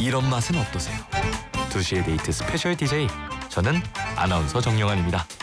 이런 맛은 어떠세요? 2시의 데이트 스페셜 DJ, 저는 아나운서 정영환입니다.